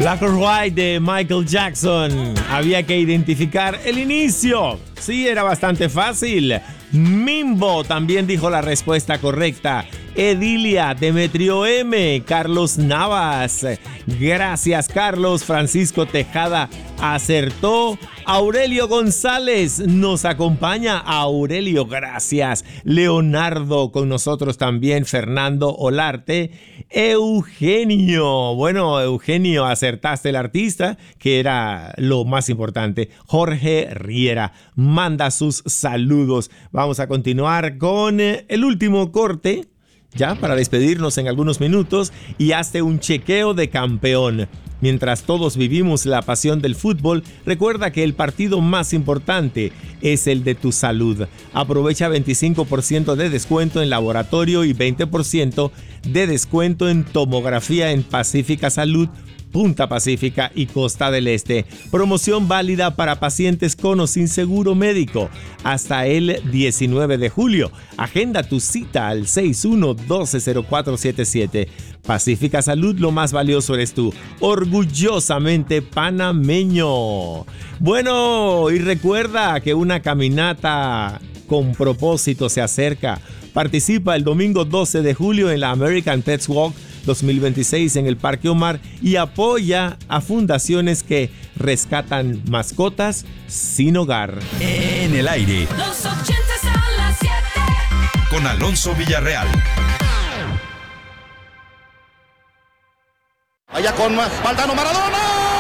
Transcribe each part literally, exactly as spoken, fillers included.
Black or White de Michael Jackson. Había que identificar el inicio. Sí, era bastante fácil. Mimbo también dijo la respuesta correcta. Edilia, Demetrio M, Carlos Navas. Gracias, Carlos. Francisco Tejada acertó. Aurelio González nos acompaña. Aurelio, gracias. Leonardo con nosotros también. Fernando Olarte. Eugenio. Bueno, Eugenio, acertaste el artista, que era lo más importante. Jorge Riera manda sus saludos. Vamos a continuar con el último corte, ya para despedirnos en algunos minutos, y hazte un chequeo de campeón. Mientras todos vivimos la pasión del fútbol, recuerda que el partido más importante es el de tu salud. Aprovecha veinticinco por ciento de descuento en laboratorio y veinte por ciento de descuento en tomografía en Pacífica Salud, Punta Pacífica y Costa del Este. Promoción válida para pacientes con o sin seguro médico hasta el diecinueve de julio. Agenda tu cita al seis uno uno dos cero cuatro siete siete. Pacífica Salud, lo más valioso eres tú. Orgullosamente panameño. Bueno, y recuerda que una caminata con propósito se acerca. Participa el domingo doce de julio en la American Pets Walk dos mil veintiséis en el Parque Omar y apoya a fundaciones que rescatan mascotas sin hogar. En el aire. Los ochentas a las siete. Con Alonso Villarreal. Allá con Valdano Maradona.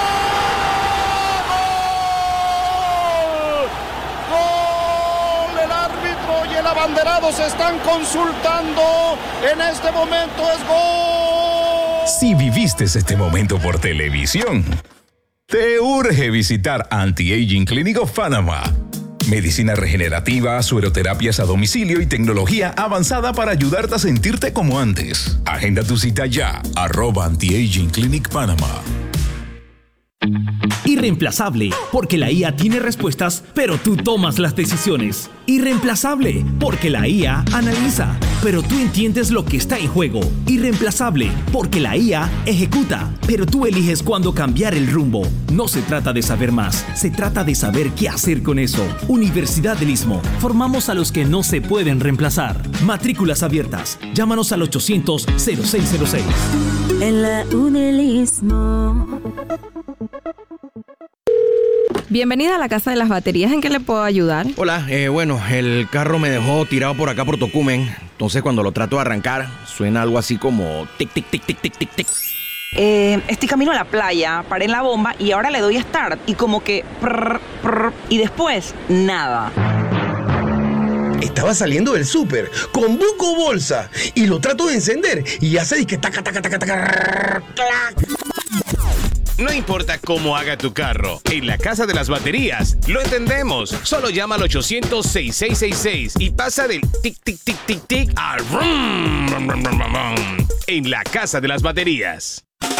¡Gol! ¡Gol! El árbitro y el abanderado se están consultando. En este momento es gol. Si viviste este momento por televisión, te urge visitar Anti-Aging Clinic of Panama. Medicina regenerativa, sueroterapias a domicilio y tecnología avanzada para ayudarte a sentirte como antes. Agenda tu cita ya, arroba Anti-Aging Clinic Panama. Irreemplazable, porque la I A tiene respuestas, pero tú tomas las decisiones. Irreemplazable, porque la I A analiza, pero tú entiendes lo que está en juego. Irreemplazable, porque la I A ejecuta, pero tú eliges cuándo cambiar el rumbo. No se trata de saber más, se trata de saber qué hacer con eso. Universidad del Istmo, formamos a los que no se pueden reemplazar. Matrículas abiertas, llámanos al ochocientos cero seis cero seis. En la U del Istmo. Bienvenida a la Casa de las Baterías. ¿En qué le puedo ayudar? Hola, eh, bueno, el carro me dejó tirado por acá por Tocumen. Entonces cuando lo trato de arrancar, suena algo así como tic, tic, tic, tic, tic, tic, tic. Eh, estoy camino a la playa, paré en la bomba y ahora le doy start y como que prr, prr, y después nada. Estaba saliendo del súper con Buco Bolsa y lo trato de encender y hace disque taca, taca, taca, taca, clac. No importa cómo haga tu carro, en la Casa de las Baterías lo entendemos. Solo llama al ochocientos seis seis seis seis y pasa del tic tic tic tic tic al rum, rum, rum, rum, rum, rum. En la Casa de las Baterías.